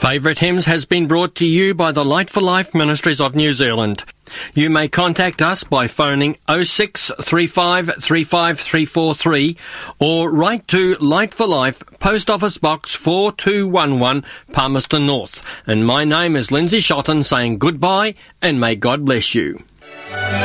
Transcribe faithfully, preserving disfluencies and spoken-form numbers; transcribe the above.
Favourite Hymns has been brought to you by the Light for Life Ministries of New Zealand. You may contact us by phoning oh six three five three five three four three or write to Light for Life, Post Office Box four two one one, Palmerston North. And my name is Lindsay Shotton saying goodbye and may God bless you.